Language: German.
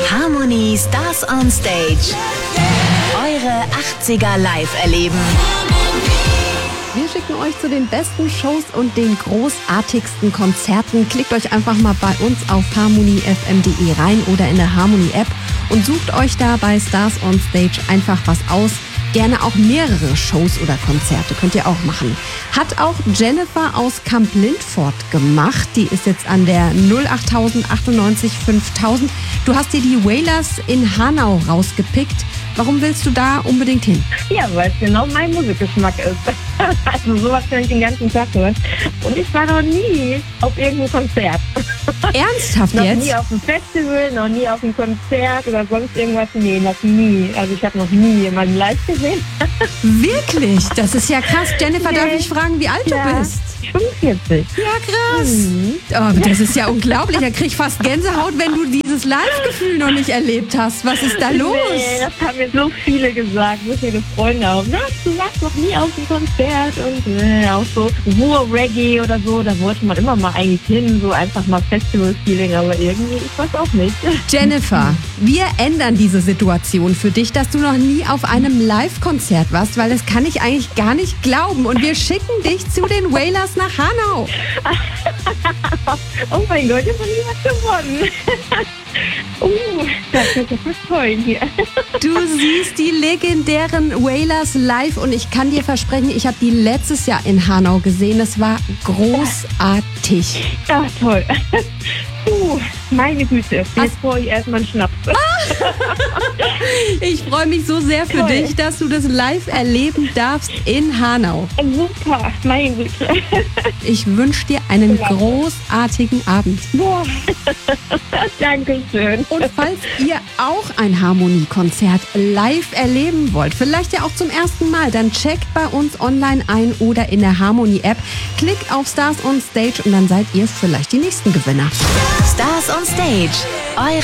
Harmony Stars on Stage. Eure 80er live erleben. Wir schicken euch zu den besten Shows und den großartigsten Konzerten. Klickt euch einfach mal bei uns auf harmonyfm.de rein oder in der Harmony App und sucht euch da bei Stars on Stage einfach was aus. Gerne auch mehrere Shows oder Konzerte könnt ihr auch machen. Hat auch Jennifer aus Kamp Lindfort gemacht. Die ist jetzt an der 08000 98 5000. Du hast dir die Wailers in Hanau rausgepickt. Warum willst du da unbedingt hin? Ja, weil es genau mein Musikgeschmack ist. Also sowas kann ich den ganzen Tag hören. Und ich war noch nie auf irgendeinem Konzert. Ernsthaft Noch jetzt? nie auf einem Festival, noch nie auf einem Konzert oder sonst irgendwas. Nee, noch nie. Also ich habe noch nie jemanden live gesehen. Wirklich? Das ist ja krass. Jennifer, Nee. darf ich fragen, wie alt du bist? 45. Ja, krass. Oh, das ist ja unglaublich. Da krieg ich fast Gänsehaut, wenn du dieses Live-Gefühl noch nicht erlebt hast. Was ist da los? Nee, das haben mir so viele gesagt, so viele Freunde auch. Na, du warst noch nie auf einem Konzert und auch so Ruhr-Reggae oder so. Da wollte man immer mal eigentlich hin, so einfach mal Festival-Feeling, aber irgendwie, ich weiß auch nicht. Jennifer, wir ändern diese Situation für dich, dass du noch nie auf einem Live-Konzert warst, weil das kann ich eigentlich gar nicht glauben. Und wir schicken dich zu den Wailers nach Hanau. Oh mein Gott, jetzt habe ich was gewonnen. Das ist ja fast toll hier. Du siehst die legendären Wailers live und ich kann dir versprechen, ich habe die letztes Jahr in Hanau gesehen. Das war großartig. Ja, toll. Meine Güte, jetzt brauche ich erstmal einen Schnaps. Ich freue mich so sehr für Toll. dich, dass du das live erleben darfst in Hanau. Super, meine Güte. Ich wünsche dir einen großartigen Abend. Boah. Dankeschön. Und falls ihr auch ein Harmoniekonzert live erleben wollt, vielleicht ja auch zum ersten Mal, dann checkt bei uns online ein oder in der Harmony-App. Klickt auf Stars on Stage und dann seid ihr vielleicht die nächsten Gewinner. Stars on Stage. Eure